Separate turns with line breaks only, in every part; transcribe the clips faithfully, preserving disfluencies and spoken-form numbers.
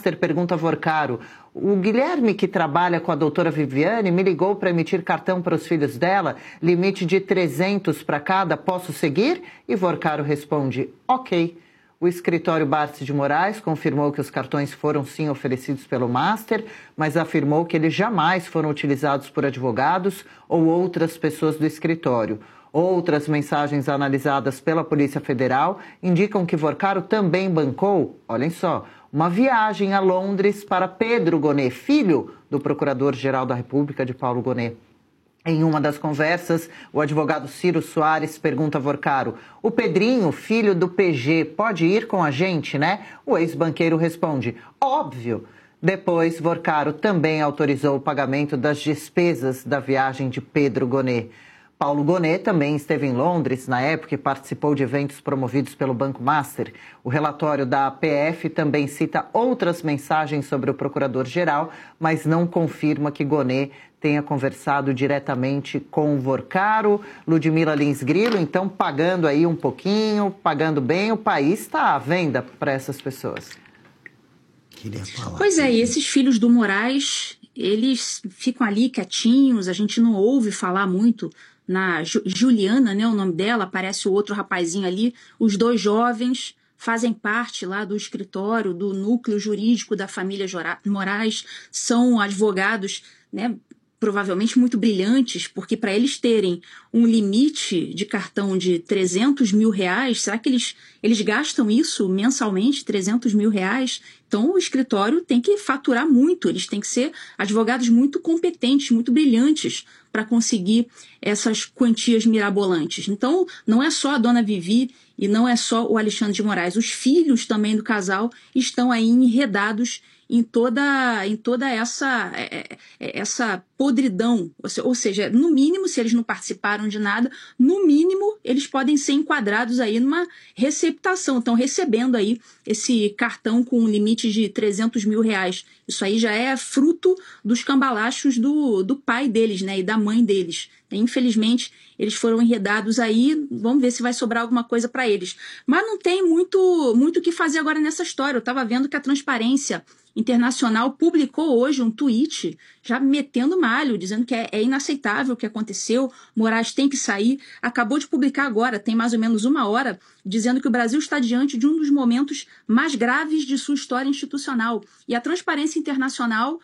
Master pergunta a Vorcaro: o Guilherme, que trabalha com a doutora Viviane, me ligou para emitir cartão para os filhos dela, limite de trezentos para cada, posso seguir? E Vorcaro responde: ok. O escritório Barsi de Moraes confirmou que os cartões foram sim oferecidos pelo Master, mas afirmou que eles jamais foram utilizados por advogados ou outras pessoas do escritório. Outras mensagens analisadas pela Polícia Federal indicam que Vorcaro também bancou, olhem só, uma viagem a Londres para Pedro Gonê, filho do Procurador-Geral da República de Paulo Gonê. Em uma das conversas, o advogado Ciro Soares pergunta a Vorcaro: o Pedrinho, filho do P G, pode ir com a gente, né? O ex-banqueiro responde: óbvio. Depois, Vorcaro também autorizou o pagamento das despesas da viagem de Pedro Gonê. Paulo Gonê também esteve em Londres na época e participou de eventos promovidos pelo Banco Master. O relatório da P F também cita outras mensagens sobre o procurador-geral, mas não confirma que Gonê tenha conversado diretamente com o Vorcaro. Ludmila Lins Grilo, então, pagando aí um pouquinho, pagando bem, o país está à venda para essas pessoas.
Queria falar.
Pois é, e esses filhos do Moraes, eles ficam ali quietinhos, a gente não ouve falar muito na Juliana, né, o nome dela, aparece o outro rapazinho ali, os dois jovens fazem parte lá do escritório, do núcleo jurídico da família Moraes, são advogados, né, provavelmente muito brilhantes, porque para eles terem um limite de cartão de trezentos mil reais, será que eles, eles gastam isso mensalmente, trezentos mil reais? Então o escritório tem que faturar muito, eles têm que ser advogados muito competentes, muito brilhantes para conseguir essas quantias mirabolantes. Então não é só a dona Vivi e não é só o Alexandre de Moraes, os filhos também do casal estão aí enredados em toda, em toda essa, essa podridão, ou seja, no mínimo, se eles não participaram de nada, no mínimo eles podem ser enquadrados aí numa receptação, estão recebendo aí esse cartão com um limite de trezentos mil reais, isso aí já é fruto dos cambalachos do, do pai deles, né, e da mãe deles. Infelizmente, eles foram enredados aí, vamos ver se vai sobrar alguma coisa para eles. Mas não tem muito muito o que fazer agora nessa história. Eu estava vendo que a Transparência Internacional publicou hoje um tweet já metendo malho, dizendo que é, é inaceitável o que aconteceu, Moraes tem que sair. Acabou de publicar agora, tem mais ou menos uma hora, dizendo que o Brasil está diante de um dos momentos mais graves de sua história institucional. E a Transparência Internacional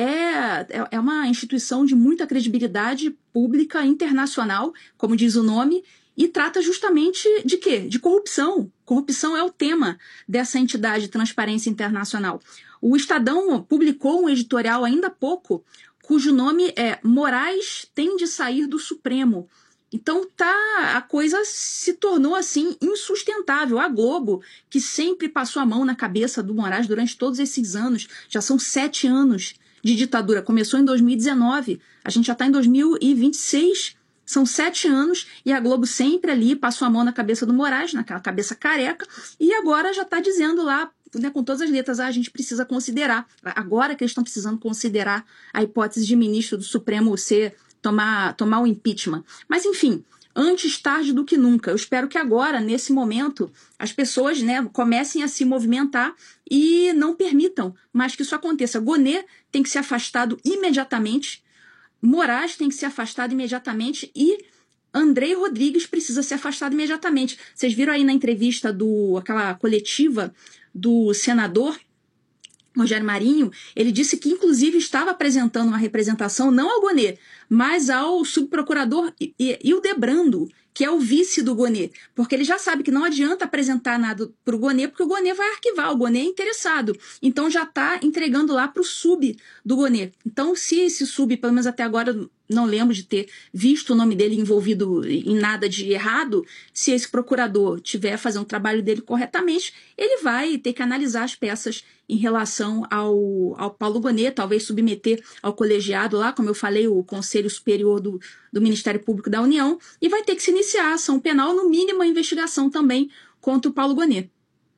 É, é uma instituição de muita credibilidade pública internacional, como diz o nome, e trata justamente de quê? De corrupção. Corrupção é o tema dessa entidade Transparência Internacional. O Estadão publicou um editorial ainda há pouco, cujo nome é Moraes tem de sair do Supremo. Então tá, a coisa se tornou assim insustentável. A Globo, que sempre passou a mão na cabeça do Moraes durante todos esses anos, já são sete anos de ditadura, começou em dois mil e dezenove, a gente já está em dois mil e vinte e seis, são sete anos e a Globo sempre ali passou a mão na cabeça do Moraes, naquela cabeça careca, e agora já está dizendo lá, né, com todas as letras, ah, a gente precisa considerar, agora que eles estão precisando considerar a hipótese de ministro do Supremo ser, tomar, tomar o impeachment. Mas enfim, antes tarde do que nunca. Eu espero que agora, nesse momento, as pessoas, né, comecem a se movimentar e não permitam mais que isso aconteça. Gonê tem que ser afastado imediatamente, Moraes tem que ser afastado imediatamente e Andrei Rodrigues precisa ser afastado imediatamente. Vocês viram aí na entrevista, do, aquela coletiva do senador Rogério Marinho, ele disse que inclusive estava apresentando uma representação não ao Gonê, mas ao subprocurador Hildebrando, que é o vice do Gonê, porque ele já sabe que não adianta apresentar nada para o Gonê, porque o Gonê vai arquivar, o Gonê é interessado, então já está entregando lá para o sub do Gonê. Então se esse sub, pelo menos até agora, não lembro de ter visto o nome dele envolvido em nada de errado, se esse procurador tiver fazendo o trabalho dele corretamente, ele vai ter que analisar as peças em relação ao, ao Paulo Gonê, talvez submeter ao colegiado lá, como eu falei, o Conselho Superior do, do Ministério Público da União, e vai ter que se iniciar a ação penal, no mínimo a investigação também contra o Paulo Gonê.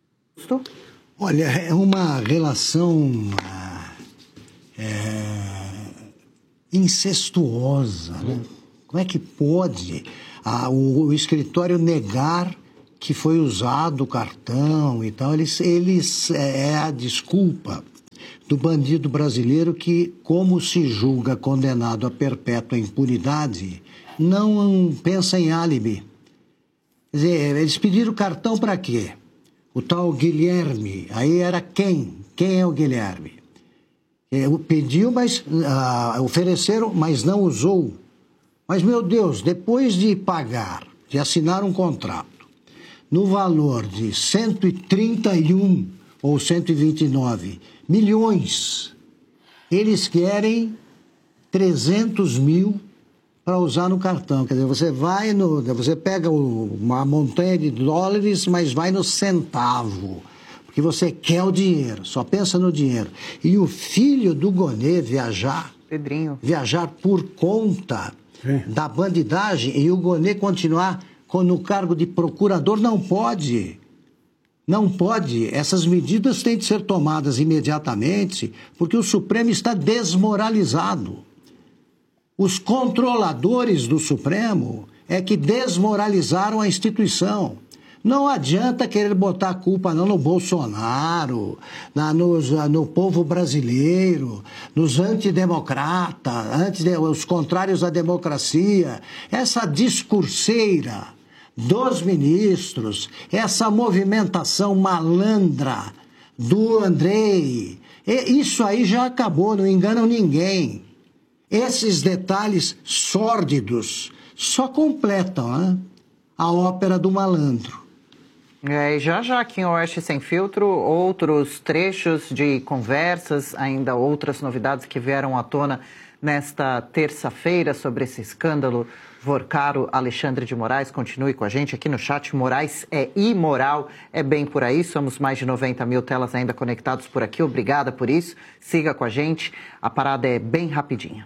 Olha, é uma relação é, incestuosa, né? Como é que pode a, o, o escritório negar que foi usado o cartão e tal? Eles, eles é, é a desculpa do bandido brasileiro que, como se julga condenado a perpétua impunidade, não pensa em álibi. Quer dizer, eles pediram cartão para quê? O tal Guilherme, aí era quem? Quem é o Guilherme? É, pediu, mas ah, ofereceram, mas não usou. Mas, meu Deus, depois de pagar, de assinar um contrato, no valor de cento e trinta e um ou cento e vinte e nove milhões, eles querem trezentos mil para usar no cartão. Quer dizer, você vai no, você pega uma montanha de dólares, mas vai no centavo, porque você quer o dinheiro, só pensa no dinheiro. E o filho do Gonê viajar,
Pedrinho,
viajar por conta é. da bandidagem e o Gonê continuar no cargo de procurador, não pode. Não pode. Essas medidas têm de ser tomadas imediatamente, porque o Supremo está desmoralizado. Os controladores do Supremo é que desmoralizaram a instituição. Não adianta querer botar a culpa não no Bolsonaro, na, nos, no povo brasileiro, nos antidemocratas, anti, os contrários à democracia. Essa discurseira dos ministros, essa movimentação malandra do Andrei, isso aí já acabou, não enganam ninguém. Esses detalhes sórdidos só completam, né, a ópera do malandro.
É, e já já aqui em Oeste Sem Filtro, outros trechos de conversas, ainda outras novidades que vieram à tona nesta terça-feira sobre esse escândalo Vorcaro Alexandre de Moraes. Continue com a gente aqui no chat. Moraes é imoral, é bem por aí. Somos mais de noventa mil telas ainda conectados por aqui. Obrigada por isso. Siga com a gente. A parada é bem rapidinha.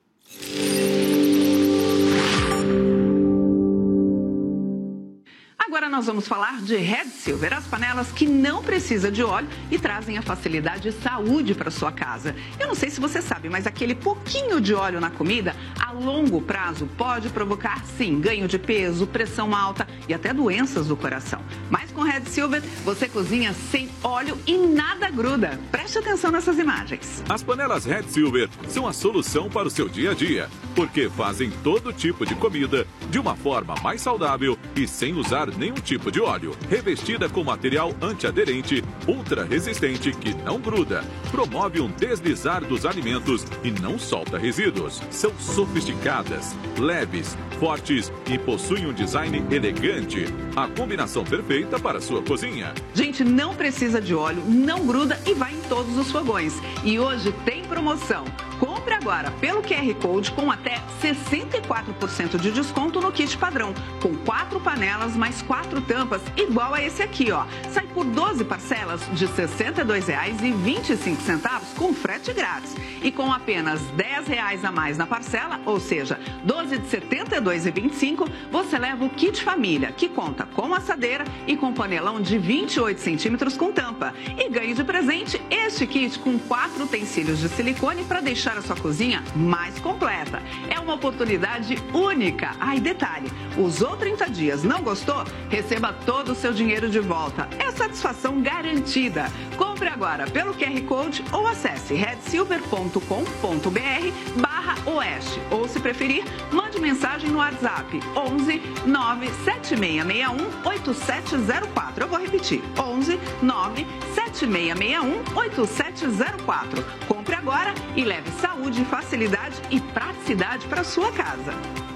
Agora nós vamos falar de Red Silver, as panelas que não precisam de óleo e trazem a facilidade e saúde para sua casa. Eu não sei se você sabe, mas aquele pouquinho de óleo na comida, a longo prazo, pode provocar, sim, ganho de peso, pressão alta e até doenças do coração. Mas com Red Silver, você cozinha sem óleo e nada gruda. Preste atenção nessas imagens.
As panelas Red Silver são a solução para o seu dia a dia, porque fazem todo tipo de comida de uma forma mais saudável e sem usar nenhum tipo de óleo. Revestida com material antiaderente, ultra resistente que não gruda, promove um deslizar dos alimentos e não solta resíduos. São sofisticadas, leves, fortes e possuem um design elegante. A combinação perfeita para a sua cozinha.
Gente, não precisa de óleo, não gruda e vai em todos os fogões. E hoje tem promoção. Compre agora pelo Q R Code com até sessenta e quatro por cento de desconto no kit padrão, com quatro panelas mais quatro tampas, igual a esse aqui, ó. Sai por doze parcelas de sessenta e dois reais e vinte e cinco centavos com frete grátis. E com apenas dez reais a mais na parcela, ou seja, doze de setenta e dois reais e vinte e cinco, você leva o kit família, que conta com assadeira e com panelão de vinte e oito centímetros com tampa. E ganhe de presente este kit com quatro utensílios de silicone para deixar a sua cozinha mais completa. É uma oportunidade única. Ah, e detalhe, usou trinta dias, não gostou? Receba todo o seu dinheiro de volta. É satisfação garantida. Compre agora pelo Q R Code ou acesse red silver ponto com ponto br barra oeste. Ou, se preferir, mande mensagem no WhatsApp onze nove sete seis seis um oito sete zero quatro. Eu vou repetir, onze nove sete seis seis um oito sete zero quatro. Compre agora e leve saúde, facilidade e praticidade para sua casa.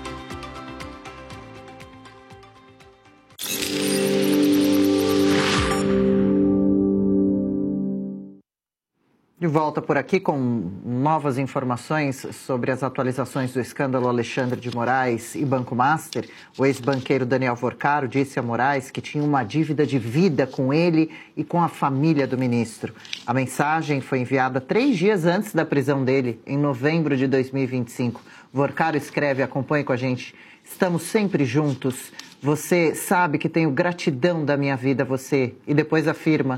De volta por aqui com novas informações sobre as atualizações do escândalo Alexandre de Moraes e Banco Master. O ex-banqueiro Daniel Vorcaro disse a Moraes que tinha uma dívida de vida com ele e com a família do ministro. A mensagem foi enviada três dias antes da prisão dele, em novembro de dois mil e vinte e cinco. Vorcaro escreve, acompanhe com a gente: estamos sempre juntos. Você sabe que tenho gratidão da minha vida a você. E depois afirma: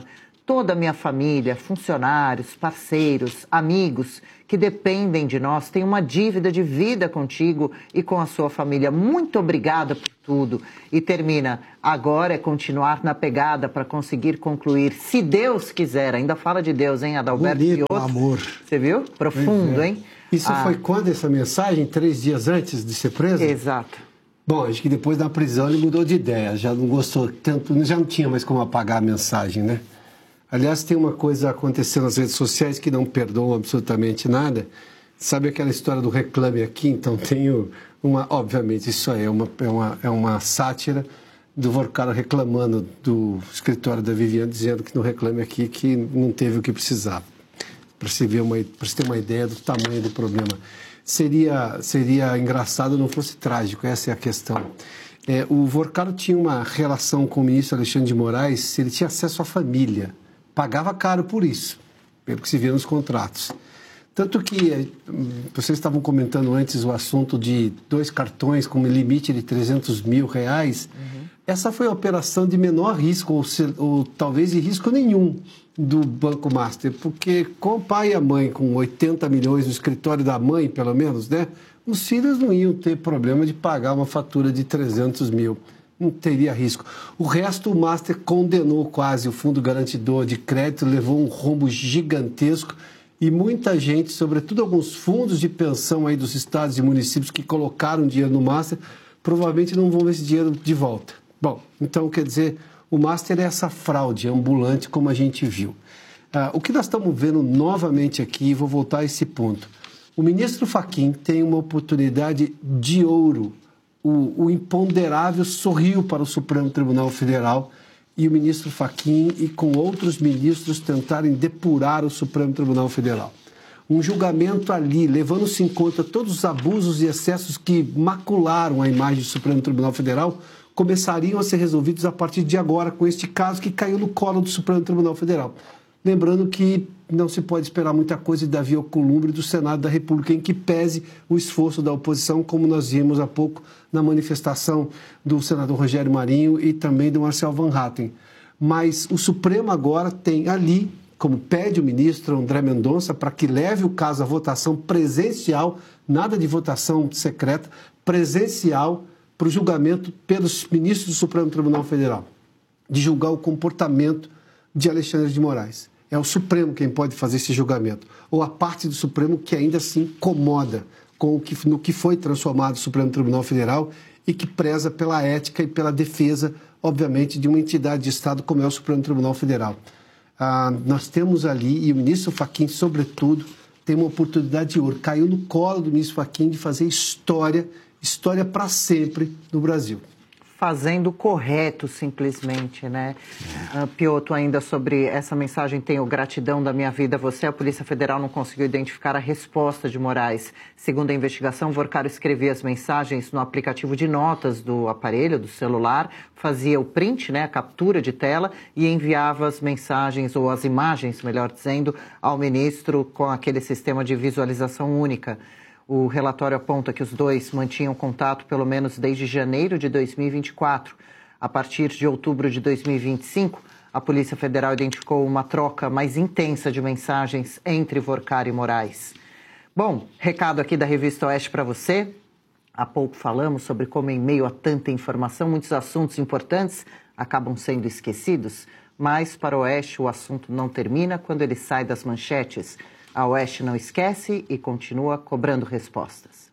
toda a minha família, funcionários, parceiros, amigos que dependem de nós, têm uma dívida de vida contigo e com a sua família. Muito obrigada por tudo. E termina, agora é continuar na pegada para conseguir concluir, se Deus quiser. Ainda fala de Deus, hein, Adalberto?
Bonito, amor.
Você viu? Profundo,
é.
hein?
Isso
ah.
foi quando essa mensagem? Três dias antes de ser preso?
Exato.
Bom, acho que depois da prisão ele mudou de ideia, já não gostou tanto, já não tinha mais como apagar a mensagem, né? Aliás, tem uma coisa acontecendo nas redes sociais que não perdoam absolutamente nada. Sabe aquela história do Reclame Aqui? Então tenho uma, obviamente isso aí é uma, é uma, é uma sátira do Vorcaro reclamando do escritório da Viviane, dizendo que no Reclame Aqui que não teve o que precisava. Para se ver uma, para se ter uma ideia do tamanho do problema. Seria, seria engraçado não fosse trágico, essa é a questão. É, o Vorcaro tinha uma relação com o ministro Alexandre de Moraes, ele tinha acesso à família, pagava caro por isso, pelo que se vê nos contratos. Tanto que, vocês estavam comentando antes o assunto de dois cartões com limite de trezentos mil reais, uhum. Essa foi a operação de menor risco, ou, se, ou talvez de risco nenhum, do Banco Master, porque com o pai e a mãe com oitenta milhões no escritório da mãe, pelo menos, né, os filhos não iam ter problema de pagar uma fatura de trezentos mil, não teria risco. O resto, o Master condenou quase o Fundo Garantidor de Crédito, levou um rombo gigantesco e muita gente, sobretudo alguns fundos de pensão aí dos estados e municípios que colocaram dinheiro no Master, provavelmente não vão ver esse dinheiro de volta. Bom, então quer dizer, o Master é essa fraude ambulante como a gente viu. Ah, o que nós estamos vendo novamente aqui, vou voltar a esse ponto. O ministro Fachin tem uma oportunidade de ouro. O, o imponderável sorriu para o Supremo Tribunal Federal e o ministro Fachin e com outros ministros tentarem depurar o Supremo Tribunal Federal. Um julgamento ali, levando-se em conta todos os abusos e excessos que macularam a imagem do Supremo Tribunal Federal, começariam a ser resolvidos a partir de agora com este caso que caiu no colo do Supremo Tribunal Federal. Lembrando que não se pode esperar muita coisa de Davi Alcolumbre do Senado da República, em que pese o esforço da oposição, como nós vimos há pouco na manifestação do senador Rogério Marinho e também do Marcel Van Hatten. Mas o Supremo agora tem ali, como pede o ministro André Mendonça, para que leve o caso à votação presencial, nada de votação secreta, presencial, para o julgamento pelos ministros do Supremo Tribunal Federal, de julgar o comportamento de Alexandre de Moraes. É o Supremo quem pode fazer esse julgamento, ou a parte do Supremo que ainda se incomoda com o que, no que foi transformado o Supremo Tribunal Federal e que preza pela ética e pela defesa, obviamente, de uma entidade de Estado como é o Supremo Tribunal Federal. Ah, nós temos ali, e o ministro Fachin, sobretudo, tem uma oportunidade de ouro. Caiu no colo do ministro Fachin de fazer história, história para sempre no Brasil.
Fazendo correto, simplesmente, né? Uh, Piotr, ainda sobre essa mensagem, tenho gratidão da minha vida. Você, a Polícia Federal, não conseguiu identificar a resposta de Moraes. Segundo a investigação, Vorcaro escrevia as mensagens no aplicativo de notas do aparelho, do celular, fazia o print, né, a captura de tela e enviava as mensagens, ou as imagens, melhor dizendo, ao ministro com aquele sistema de visualização única. O relatório aponta que os dois mantinham contato pelo menos desde janeiro de dois mil e vinte e quatro. A partir de outubro de dois mil e vinte e cinco, a Polícia Federal identificou uma troca mais intensa de mensagens entre Vorcaro e Moraes. Bom, recado aqui da Revista Oeste para você. Há pouco falamos sobre como, em meio a tanta informação, muitos assuntos importantes acabam sendo esquecidos. Mas, para o Oeste, o assunto não termina quando ele sai das manchetes. A Oeste não esquece e continua cobrando respostas.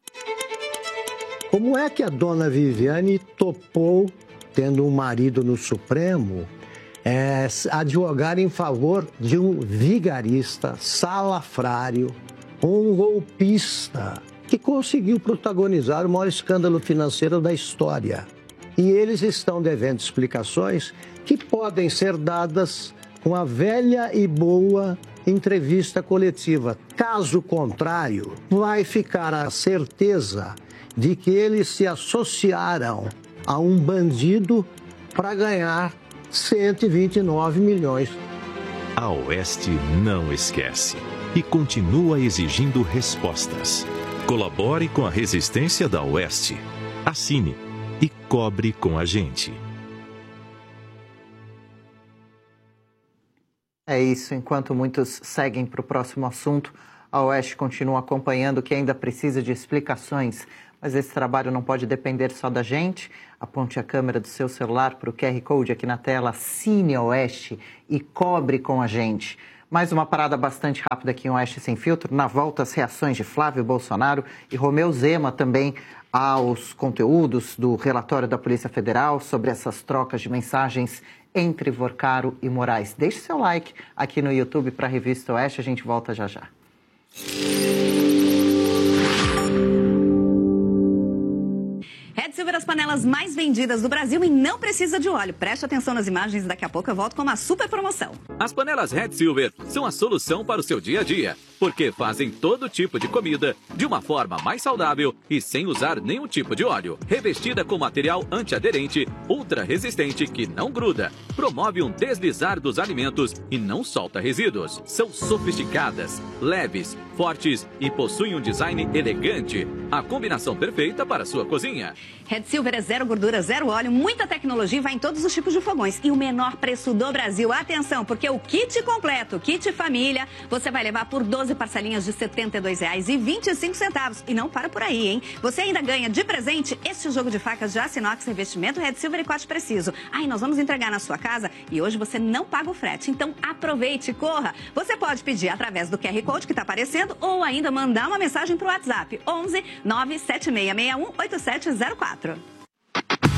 Como é que a dona Viviane topou, tendo um marido no Supremo, é, advogar em favor de um vigarista, salafrário, um golpista, que conseguiu protagonizar o maior escândalo financeiro da história? E eles estão devendo explicações que podem ser dadas com a velha e boa entrevista coletiva. Caso contrário, vai ficar a certeza de que eles se associaram a um bandido para ganhar cento e vinte e nove milhões.
A Oeste não esquece e continua exigindo respostas. Colabore com a resistência da Oeste. Assine e cobre com a gente.
É isso, enquanto muitos seguem para o próximo assunto, a Oeste continua acompanhando que ainda precisa de explicações, mas esse trabalho não pode depender só da gente. Aponte a câmera do seu celular para o Q R Code aqui na tela, assine a Oeste e cobre com a gente. Mais uma parada bastante rápida aqui em Oeste Sem Filtro. Na volta, as reações de Flávio Bolsonaro e Romeu Zema também aos conteúdos do relatório da Polícia Federal sobre essas trocas de mensagens entre Vorcaro e Moraes. Deixe seu like aqui no YouTube para a Revista Oeste. A gente volta já já.
Red Silver, as panelas mais vendidas do Brasil e não precisa de óleo. Preste atenção nas imagens, daqui a pouco eu volto com uma super promoção.
As panelas Red Silver são a solução para o seu dia a dia, porque fazem todo tipo de comida de uma forma mais saudável e sem usar nenhum tipo de óleo. Revestida com material antiaderente, ultra resistente que não gruda, promove um deslizar dos alimentos e não solta resíduos. São sofisticadas, leves, fortes e possuem um design elegante. A combinação perfeita para a sua cozinha.
Red Silver é zero gordura, zero óleo, muita tecnologia e vai em todos os tipos de fogões. E o menor preço do Brasil. Atenção, porque o kit completo, kit família, você vai levar por doze parcelinhas de setenta e dois reais e vinte e cinco centavos. E não para por aí, hein? Você ainda ganha de presente este jogo de facas de aço inox, revestimento Red Silver e corte preciso. Aí nós vamos entregar na sua casa e hoje você não paga o frete. Então aproveite e corra. Você pode pedir através do Q R Code que está aparecendo ou ainda mandar uma mensagem para o WhatsApp onze nove sete seis seis um oito sete zero quatro.